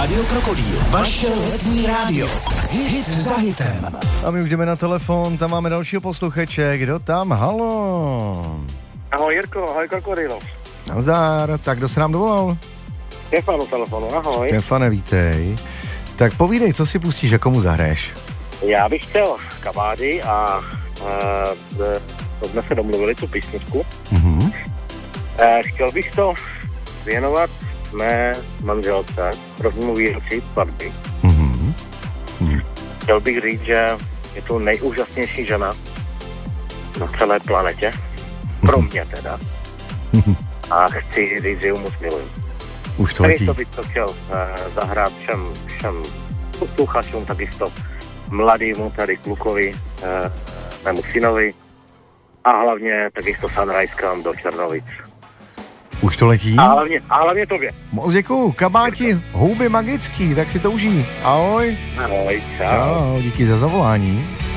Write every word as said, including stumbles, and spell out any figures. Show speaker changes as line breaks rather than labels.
Rádio Krokodýl, vaše letní rádio. Hit za hitem.
A my už jdeme na telefon, tam máme dalšího posluchače. Kdo tam? Haló.
Ahoj Jirko, ahoj Krokodýl.
Nazdar, tak kdo se nám dovolal?
Stefan u telefonu, ahoj.
Stefane, vítej. Tak povídej, co si pustíš a komu zahraješ?
Já bych chtěl kabády a uh, to jsme se domluvili, tu písničku.
Mhm.
Uh, chtěl bych to věnovat mé manželce, prvnímu výročí svatby.
Mhm. Mhm.
Chtěl bych říct, že je to nejúžasnější žena na celé planetě. Pro mě teda. A chci říct, že ji moc miluji.
Už to letí.
To bych to chtěl uh, zahrát všem, všem posluchačům, takisto mladýmu tady klukovi, uh, mému synovi a hlavně takisto Sunrisecam do Černovic.
Už to letí?
A hlavně, a hlavně tobě.
Moc děkuju, kabáti, houby magický, tak si to užij. Ahoj.
Ahoj, čau.
Čau, díky za zavolání.